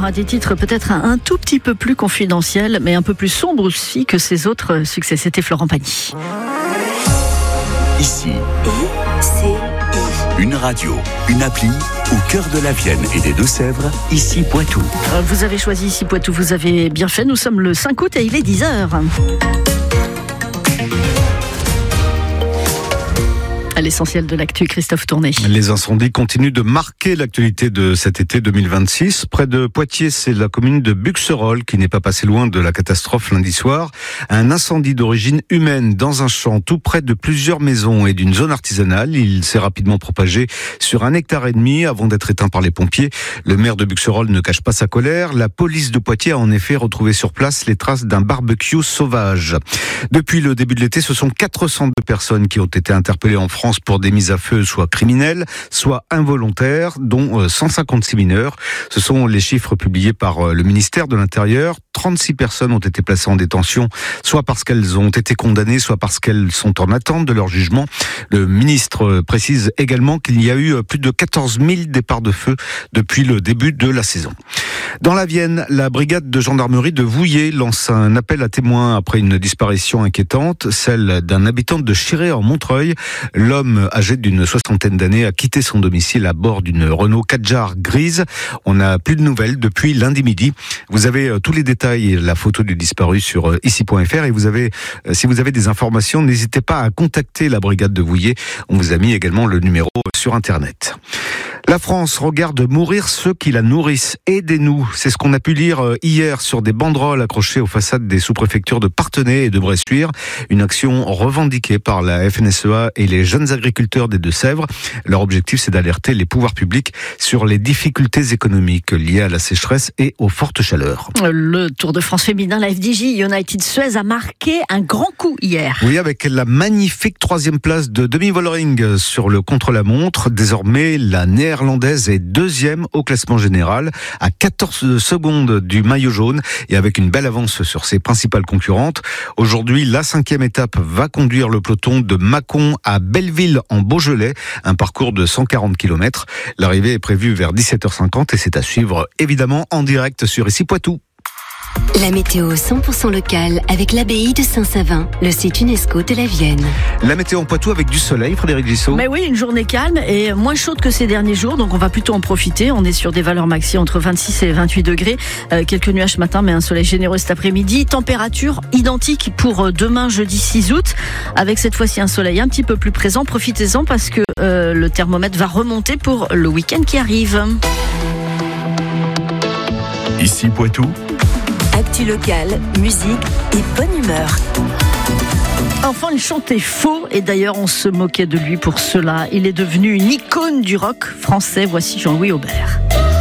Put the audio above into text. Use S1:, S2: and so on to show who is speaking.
S1: à des titres peut-être un tout petit peu plus confidentiels, mais un peu plus sombres aussi que ses autres succès. C'était Florent Pagny.
S2: Ici, une radio, une appli au cœur de la Vienne et des Deux-Sèvres, ici Poitou.
S1: Vous avez choisi ici Poitou, vous avez bien fait. Nous sommes le 5 août et il est 10h. À l'essentiel de l'actu, Christophe Tourné.
S3: Les incendies continuent de marquer l'actualité de cet été 2026. Près de Poitiers, c'est la commune de Buxerolles qui n'est pas passée loin de la catastrophe lundi soir. Un incendie d'origine humaine dans un champ tout près de plusieurs maisons et d'une zone artisanale. Il s'est rapidement propagé sur 1,5 hectare avant d'être éteint par les pompiers. Le maire de Buxerolles ne cache pas sa colère. La police de Poitiers a en effet retrouvé sur place les traces d'un barbecue sauvage. Depuis le début de l'été, ce sont 402 personnes qui ont été interpellées en France pour des mises à feu soit criminelles, soit involontaires, dont 156 mineurs. Ce sont les chiffres publiés par le ministère de l'Intérieur. 36 personnes ont été placées en détention, soit parce qu'elles ont été condamnées, soit parce qu'elles sont en attente de leur jugement. Le ministre précise également qu'il y a eu plus de 14 000 départs de feu depuis le début de la saison. Dans la Vienne, la brigade de gendarmerie de Vouillers lance un appel à témoins après une disparition inquiétante, celle d'un habitant de Chiré en Montreuil. L'homme âgé d'une soixantaine d'années a quitté son domicile à bord d'une Renault Kadjar grise. On n'a plus de nouvelles depuis lundi midi. Vous avez tous les détails et la photo du disparu sur ici.fr et si vous avez des informations, n'hésitez pas à contacter la brigade de Vouillers. On vous a mis également le numéro sur Internet. La France regarde mourir ceux qui la nourrissent. Aidez-nous. C'est ce qu'on a pu lire hier sur des banderoles accrochées aux façades des sous-préfectures de Parthenay et de Bressuire. Une action revendiquée par la FNSEA et les jeunes agriculteurs des Deux-Sèvres. Leur objectif, c'est d'alerter les pouvoirs publics sur les difficultés économiques liées à la sécheresse et aux fortes chaleurs.
S1: Le Tour de France féminin, la FDJ United Suez a marqué un grand coup hier.
S3: Oui, avec la magnifique 3e place de Demi Vollering sur le contre-la-montre. Désormais, la néerlandaise est 2e au classement général, à 14 secondes du maillot jaune et avec une belle avance sur ses principales concurrentes. Aujourd'hui, la 5e étape va conduire le peloton de Mâcon à Belleville en Beaujolais, un parcours de 140 km. L'arrivée est prévue vers 17h50 et c'est à suivre évidemment en direct sur Ici Poitou.
S4: La météo 100% locale avec l'abbaye de Saint-Savin, le site UNESCO de la Vienne.
S3: La météo en Poitou avec du soleil, Frédéric Gissot.
S1: Mais oui, une journée calme et moins chaude que ces derniers jours, donc on va plutôt en profiter. On est sur des valeurs maxi entre 26 et 28 degrés. Quelques nuages ce matin, mais un soleil généreux cet après-midi. Température identique pour demain, jeudi 6 août, avec cette fois-ci un soleil un petit peu plus présent. Profitez-en parce que le thermomètre va remonter pour le week-end qui arrive.
S2: Ici Poitou.
S4: Actu locale, musique et bonne humeur.
S1: Enfant, il chantait faux et d'ailleurs on se moquait de lui pour cela. Il est devenu une icône du rock français. Voici Jean-Louis Aubert.